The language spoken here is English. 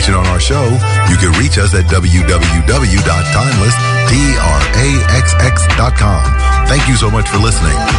information on our show, you can reach us at www.timelessdraxx.com. Thank you so much for listening.